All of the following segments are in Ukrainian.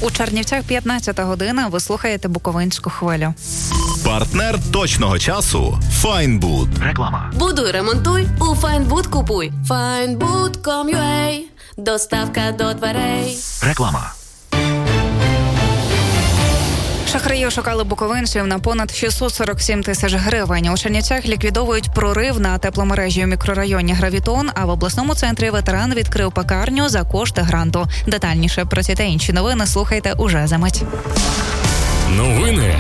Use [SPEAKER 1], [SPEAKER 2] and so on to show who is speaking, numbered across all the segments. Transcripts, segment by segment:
[SPEAKER 1] У Чернівцях 15 година. Ви слухаєте Буковинську хвилю.
[SPEAKER 2] Партнер точного часу – Файнбуд.
[SPEAKER 3] Реклама.
[SPEAKER 4] Будуй, ремонтуй, у Файнбуд купуй. Findbood.com.ua. Доставка до дверей.
[SPEAKER 3] Реклама.
[SPEAKER 1] Шахраї ошукали буковинців на понад 647 тисяч гривень. У Чернівцях ліквідовують прорив на тепломережі у мікрорайоні Гравітон, а в обласному центрі ветеран відкрив пекарню за кошти гранту. Детальніше про ці та інші новини слухайте уже за мить.
[SPEAKER 5] Новини.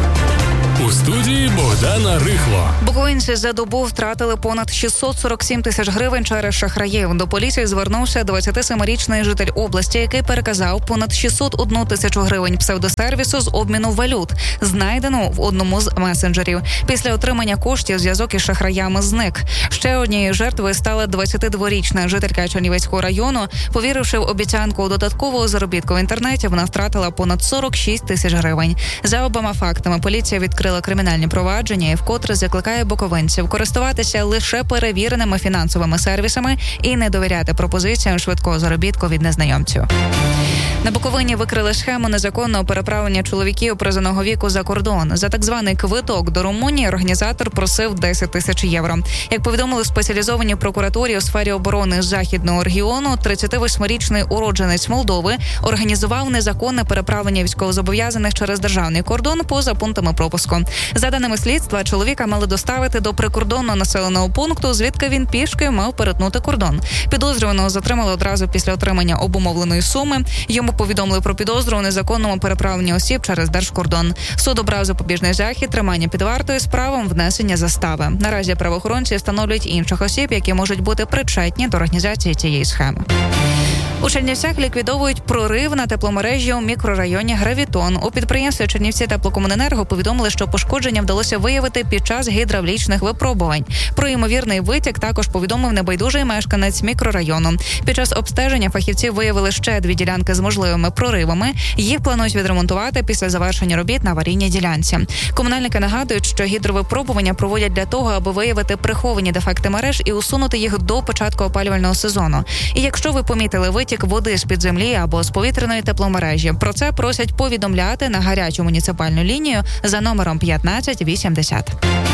[SPEAKER 5] У студії Богдана Рихло.
[SPEAKER 1] Буковинці за добу втратили понад 647 тисяч гривень через шахраїв. До поліції звернувся 27-річний житель області, який переказав понад 601 тисячу гривень псевдосервісу з обміну валют, знайдену в одному з месенджерів. Після отримання коштів зв'язок із шахраями зник. Ще однією жертвою стала 22-річна жителька Чернівецького району. Повіривши в обіцянку додаткового заробітку в інтернеті, вона втратила понад 46 тисяч гривень. За обома фактами поліція відкрила кримінальні провадження і вкотре закликає буковинців користуватися лише перевіреними фінансовими сервісами і не довіряти пропозиціям швидкого заробітку від незнайомців. На Буковині викрили схему незаконного переправлення чоловіків призовного віку за кордон. За так званий квиток до Румунії організатор просив 10 тисяч євро. Як повідомили в спеціалізованій прокуратурі у сфері оборони Західного регіону, 38-річний уродженець Молдови організував незаконне переправлення військовозобов'язаних через державний кордон поза пунктами пропуску. За даними слідства, чоловіка мали доставити до прикордонного населеного пункту, звідки він пішки мав перетнути кордон. Підозрюваного затримали одразу після отримання обумовленої суми. Йому повідомили про підозру у незаконному переправленні осіб через держкордон. Суд обрав запобіжний захід, тримання під вартою з правом внесення застави. Наразі правоохоронці встановлюють інших осіб, які можуть бути причетні до організації цієї схеми. У Чернівцях ліквідовують прорив на тепломережі у мікрорайоні Гравітон. У підприємстві Чернівці теплокомуненерго повідомили, що пошкодження вдалося виявити під час гідравлічних випробувань. Про ймовірний витік також повідомив небайдужий мешканець мікрорайону. Під час обстеження фахівці виявили ще 2 ділянки з можливими проривами. Їх планують відремонтувати після завершення робіт на аварійній ділянці. Комунальники нагадують, що гідровипробування проводять для того, аби виявити приховані дефекти мереж і усунути їх до початку опалювального сезону. І якщо ви помітили витік води з-під землі або з повітряної тепломережі, про це просять повідомляти на гарячу муніципальну лінію за номером 1580.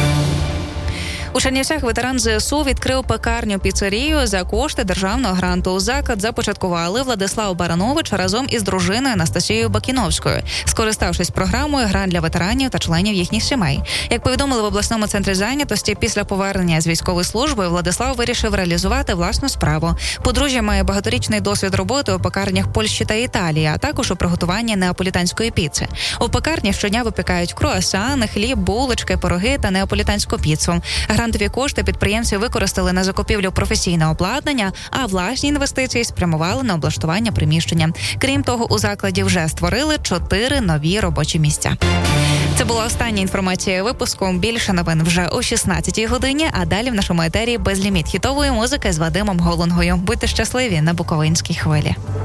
[SPEAKER 1] У Чернівцях ветеран ЗСУ відкрив пекарню-піцерію за кошти державного гранту. Заклад започаткували Владислав Баранович разом із дружиною Анастасією Бакіновською, скориставшись програмою «Грант для ветеранів та членів їхніх сімей». Як повідомили в обласному центрі зайнятості, після повернення з військової служби Владислав вирішив реалізувати власну справу. Подружжя має багаторічний досвід роботи у пекарнях Польщі та Італії, а також у приготуванні неаполітанської піци. У пекарні щодня випікають круасани, хліб, булочки, пироги та неаполітанську піцу. Грантові кошти підприємці використали на закупівлю професійного обладнання, а власні інвестиції спрямували на облаштування приміщення. Крім того, у закладі вже створили 4 нові робочі місця. Це була остання інформація випуску. Більше новин вже о 16-й годині, а далі в нашому етері безліміт хітової музики з Вадимом Голунгою. Будьте щасливі на Буковинській хвилі.